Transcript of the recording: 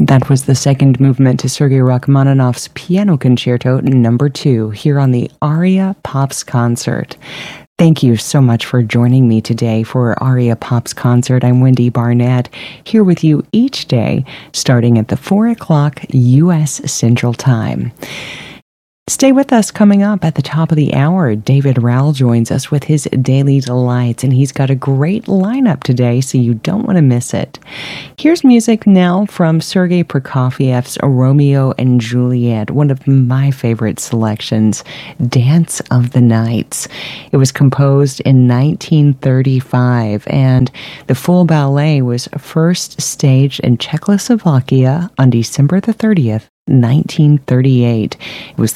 That was the second movement to Sergei Rachmaninoff's Piano Concerto Number 2 here on the Aria Pops Concert. Thank you so much for joining me today for Aria Pops Concert. I'm Wendy Barnett, here with you each day, starting at the 4 o'clock U.S. Central Time. Stay with us. Coming up at the top of the hour, David Rowell joins us with his Daily Delights, and he's got a great lineup today, so you don't want to miss it. Here's music now from Sergei Prokofiev's Romeo and Juliet, one of my favorite selections, Dance of the Nights. It was composed in 1935, and the full ballet was first staged in Czechoslovakia on December the 30th, 1938. It was